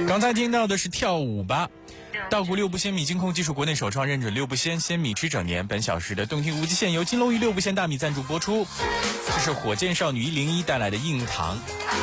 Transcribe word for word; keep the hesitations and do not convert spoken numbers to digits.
刚才听到的是跳舞吧。稻谷六步鲜米金控技术国内首创，认准六步鲜，鲜米吃整年。本小时的动听无极限由金龙鱼六步鲜大米赞助播出。这是火箭少女一零一带来的硬糖。